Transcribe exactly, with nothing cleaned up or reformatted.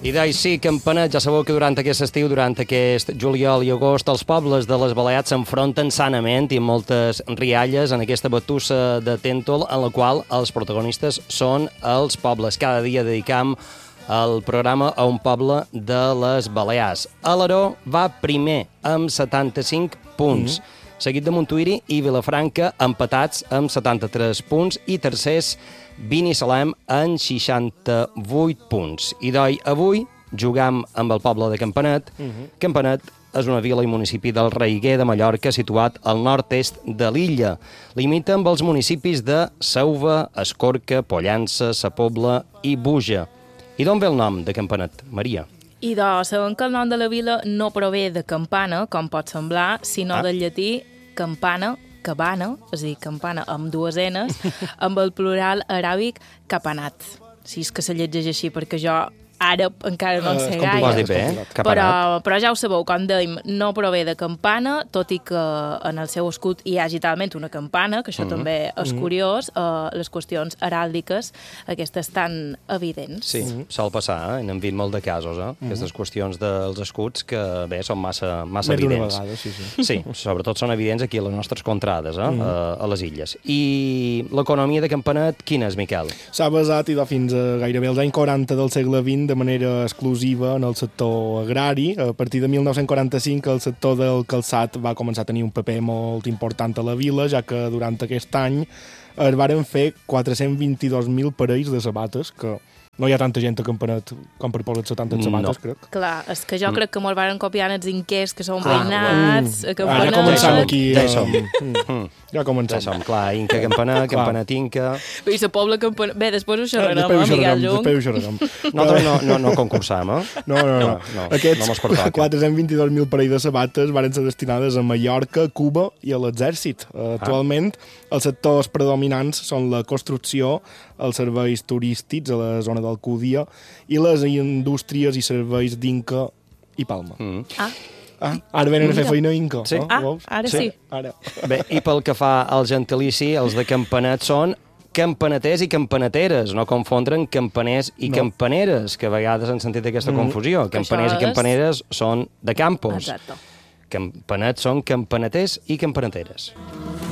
I doncs sí, Campanet, ja sabeu que durant aquest estiu, durant aquest juliol i agost, els pobles de les Balears s'enfronten sanament i amb moltes rialles en aquesta batussa de Tèntol, en la qual els protagonistes són els pobles. Cada dia dedicam el programa a un poble de les Balears. Alaró va primer amb setanta-cinc punts, mm-hmm. seguit de Montuïri i Vilafranca empatats amb setanta-tres punts i tercers Binissalem en seixanta-vuit punts. I d'oi, avui jugam amb el poble de Campanet. Uh-huh. Campanet és una vila i municipi del Reiguer de Mallorca situat al nord-est de l'illa. Limita amb els municipis de Seuva, Escorca, Pollença, Sa Pobla i Buja. I d'on ve el nom de Campanet, Maria? I doncs, sabem que el nom de la vila no prové de campana, com pot semblar, sinó ah. del llatí campana, cabana, és a dir, campana amb dues enes, amb el plural aràbic capanat. Si és que se llegeix així, perquè jo àrab encara no en sé gaire. Ho has dit bé, eh? Però, però ja ho sabeu, com dèiem, no prové de campana, tot i que en el seu escut hi ha talment una campana, que això mm-hmm. també és mm-hmm. curiós. Uh, les qüestions heràldiques, aquestes tan evidents. Sí, mm-hmm. sol passar, eh? N'hem vist molt de casos, eh? Mm-hmm. Aquestes qüestions dels escuts que, bé, són massa, massa Més evidents. Vegada, sí, sí. Sí, sobretot són evidents aquí a les nostres contrades, eh? Mm-hmm. a, a les illes. I l'economia de Campanet, quina és, Miquel? S'ha basat, idò, fins a gairebé els anys quaranta del segle vint, de manera exclusiva en el sector agrari. A partir de mil nou-cents quaranta-cinc el sector del calçat va començar a tenir un paper molt important a la vila, ja que durant aquest any es varen fer quatre-cents vint-i-dos mil parells de sabates, que no hi ha tanta gent a Campanet com per posar setanta sabates, no. crec. Clar, és que jo crec que mos varen copiar els inquers que són veïnats, mm. a Campanet. Ah, ja començam aquí. Ja hi som. Mm. Ja començam. Ja som, clar, Inca Campanet, Campanet Inca... I la Pobla Campanet... Bé, després ho xerrarem, eh, eh, Miquel Llung. Després ho xerrarem. Nosaltres no, no, no concursam, eh? No, no, no. no, no Aquests no quatre-cents vint-i-dos mil parells de sabates varen ser destinades a Mallorca, Cuba i a l'exèrcit. Uh, actualment, els sectors predominants són la construcció, els serveis turístics a la zona d'Alcúdia i les indústries i serveis d'Inca i Palma. Mm. Ah. Ah, ara venen a fer feina a Inca. Sí. No? Ah, ara sí. sí. Ara. Bé, i pel que fa al gentilici, els de Campanet són campaneters i campaneteres, no confondren campaners i no. campaneres, que a vegades han sentit aquesta mm. confusió. Campaners i campaneres són de campos. Exacte. Campanet són campaneters i campaneteres.